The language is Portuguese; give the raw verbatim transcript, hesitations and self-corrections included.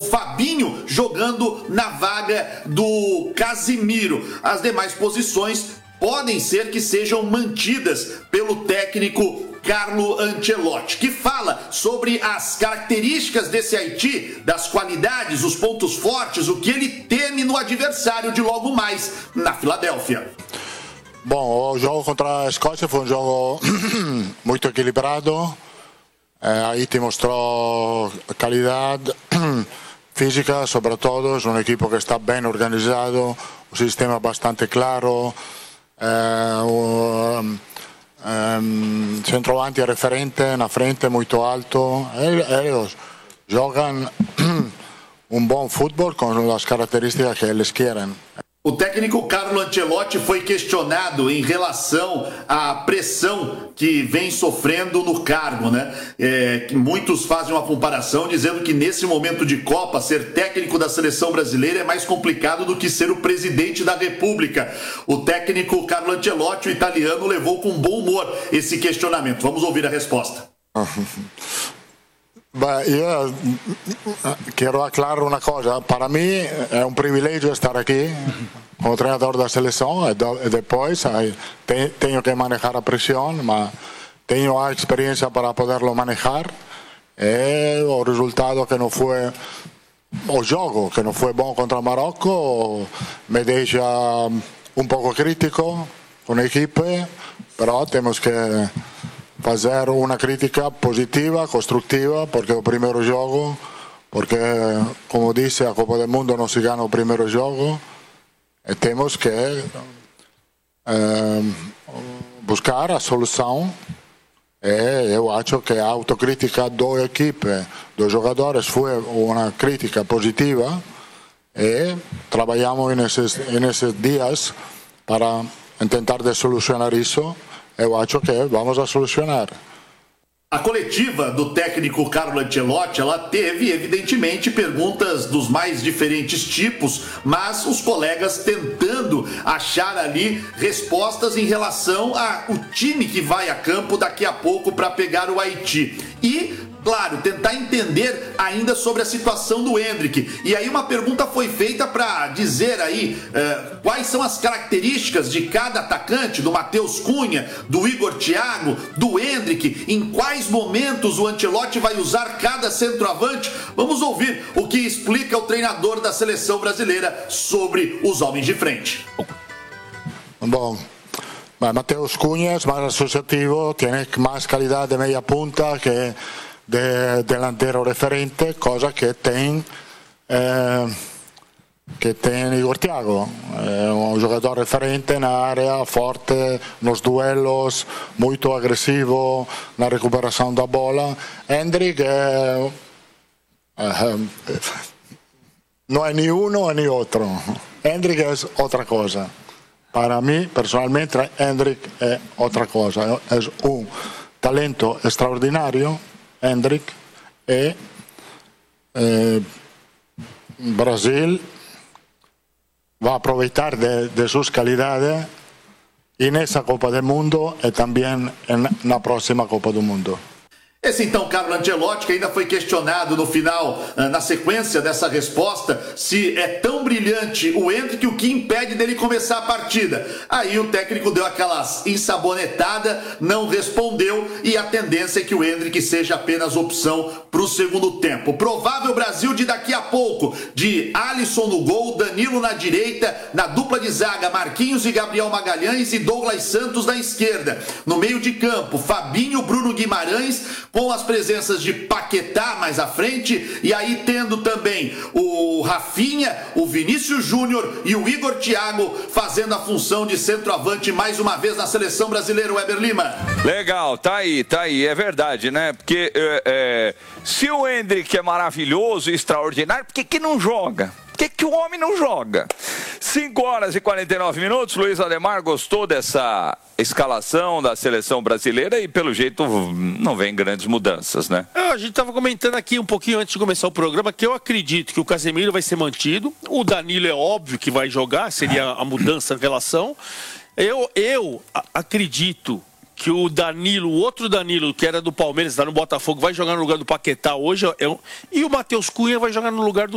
Fabinho jogando na vaga do Casimiro. As demais posições podem ser que sejam mantidas pelo técnico Carlo Ancelotti, que fala sobre as características desse Haiti, das qualidades, os pontos fortes, o que ele teme no adversário de logo mais na Filadélfia. Bom, o jogo contra a Escócia foi um jogo muito equilibrado. Eh, Haiti mostrou qualidade física, sobretudo, é um equipo que está bem organizado, um sistema bastante claro. Eh, um, um, centroavanti referente na frente muito alto. Eles jogam um bom futebol com as características que eles querem. O técnico Carlo Ancelotti foi questionado em relação à pressão que vem sofrendo no cargo, né? É, que muitos fazem uma comparação dizendo que nesse momento de Copa, ser técnico da seleção brasileira é mais complicado do que ser o presidente da República. O técnico Carlo Ancelotti, o italiano, levou com bom humor esse questionamento. Vamos ouvir a resposta. Beh, io quero aclarar una cosa, para mí è un privilegio estar aquí como treinador da seleção e depois tenho que manejar a pressão, mas tenho a experiência para poderlo manejar e o resultado que não foi, o jogo que não foi bom contra Marocco me deixa um pouco crítico com a equipe, però temos que fazer uma crítica positiva, construtiva, porque o primeiro jogo, porque, como disse, a Copa do Mundo não se ganha o primeiro jogo, e temos que eh, buscar a solução. E eu acho que a autocrítica da equipe, dos jogadores, foi uma crítica positiva, e trabalhamos nesses, nesses dias para tentar de solucionar isso. Eu acho que vamos a solucionar. A coletiva do técnico Carlo Ancelotti, ela teve, evidentemente, perguntas dos mais diferentes tipos, mas os colegas tentando achar ali respostas em relação ao time que vai a campo daqui a pouco para pegar o Haiti. E, claro, tentar entender ainda sobre a situação do Endrick. E aí uma pergunta foi feita para dizer aí eh, quais são as características de cada atacante, do Matheus Cunha, do Igor Thiago, do Endrick, em quais momentos o Ancelotti vai usar cada centroavante. Vamos ouvir o que explica o treinador da seleção brasileira sobre os homens de frente. Bom, Matheus Cunha é mais associativo, tem mais qualidade de meia punta que de delantero referente, cosa che tem eh, che tem Igor Thiago, é um jogador referente na área, forte nos duelos, muito agressivo na recuperação da bola. Endrick é, é, não é nem um nem outro. Endrick é outra coisa. Para mim, personalmente, Endrick é outra coisa. É um talento extraordinário. Endrick e eh, Brasil va a aproveitar de, de sus calidades en esa Copa del Mundo y también en la próxima Copa del Mundo. Esse então Carlo Ancelotti, que ainda foi questionado no final, na sequência dessa resposta, se é tão brilhante o Endrick, o que impede dele começar a partida. Aí o técnico deu aquelas ensabonetada, não respondeu, e a tendência é que o Endrick seja apenas opção para o segundo tempo. Provável Brasil de daqui a pouco, de Alisson no gol, Danilo na direita, na dupla de zaga, Marquinhos e Gabriel Magalhães e Douglas Santos na esquerda. No meio de campo, Fabinho, Bruno Guimarães, com as presenças de Paquetá mais à frente, e aí tendo também o Rafinha, o Vinícius Júnior e o Igor Thiago fazendo a função de centroavante mais uma vez na seleção brasileira, Weber Lima. Legal, tá aí, tá aí, é verdade, né? Porque é, é, se o Endrick é maravilhoso e extraordinário, por que que não joga? Por que que o homem não joga? cinco horas e quarenta e nove minutos, Luiz Ademar gostou dessa escalação da seleção brasileira e, pelo jeito, não vem grandes mudanças, né? A gente estava comentando aqui um pouquinho antes de começar o programa que eu acredito que o Casemiro vai ser mantido, o Danilo é óbvio que vai jogar, seria a mudança em relação. Eu, eu acredito que o Danilo, o outro Danilo, que era do Palmeiras, está no Botafogo, vai jogar no lugar do Paquetá hoje, é um, e o Matheus Cunha vai jogar no lugar do